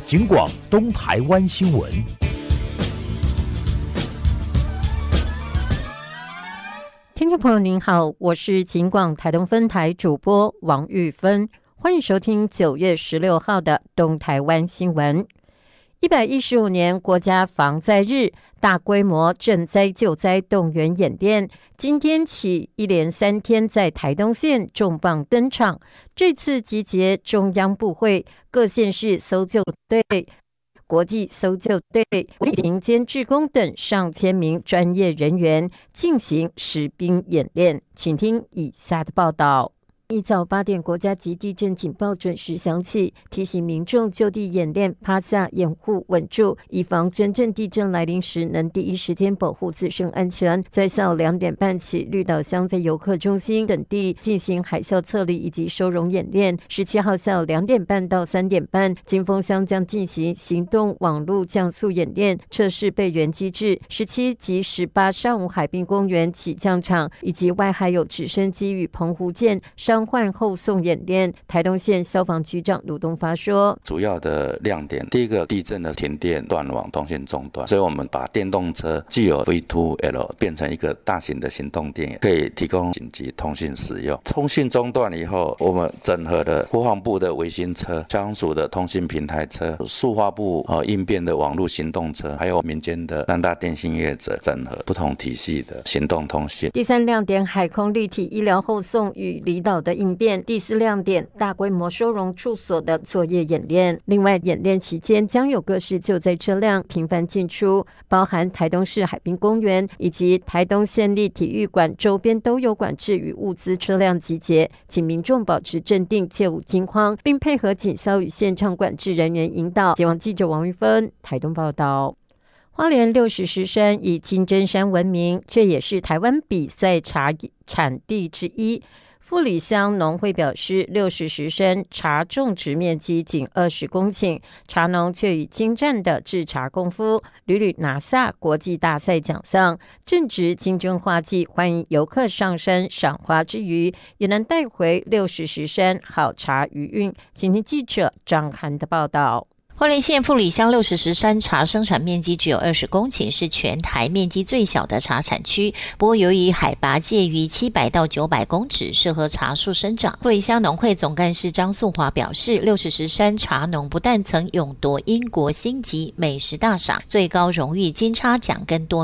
警广东台湾新闻。 听众朋友您好，我是警广台东分台主播王玉芬，欢迎收听9月16号的东台湾新闻。115年国家防灾日，大规模赈灾救灾动员演练，今天起一连3天在台东县重磅登场。这次集结中央部会、各县市搜救队、国际搜救队、民间志工等上千名专业人员进行实兵演练。请听以下的报道。一早8点，国家级地震警报准时响起，提醒民众就地演练，趴下掩护稳住，以防真正地震来临时能第一时间保护自身安全。在下午2点半起，绿岛乡在游客中心等地进行海啸测离以及收容演练。17号下午2点半到3点半，金峰乡将进行行动网络降速演练，测试备援机制。17及18上午，海滨公园起降场以及外海有直升机与澎湖舰伤患后送演练。台东县消防局长卢东发说， 主要的亮点，第一个，地震的停电断网，通讯中断，所以我们把电动车具有 V2L 变成一个大型的行动电源，可以提供紧急通讯使用。通讯中断以后，我们整合了国防部的卫星车、消防署的通信平台车、塑化部应变的网络行动车，还有民间的3大电信业者，整合不同体系的行动通讯。 第3亮点，海空立体医疗后送与离岛的应变。第4亮点，大规模收容处所的作业演练。另外，演练期间将有各式救灾车辆频繁进出，包含台东市海滨公园以及台东县立体育馆周边都有管制与物资车辆集结，请民众保持镇定，切勿惊慌，并配合警消与现场管制人员引导。前往记者王玉芬台东报道。花莲60石山以金针山闻名，却也是台湾比赛茶产地之一。富里乡农会表示，60石山茶种植面积仅20公顷，茶农却以精湛的制茶功夫，屡屡拿下国际大赛奖项。正值金针花季，欢迎游客上山赏花之余，也能带回60石山好茶余韵。请听记者张涵的报道。 花莲县富里乡60石山茶生产面积只有20公顷，是全台面积最小的茶产区。不过，由于海拔介于700到900公尺，适合茶树生长。富里乡农会总干事张素华表示，60石山茶农不但曾勇夺英国星级美食大赏、最高荣誉金叉奖跟多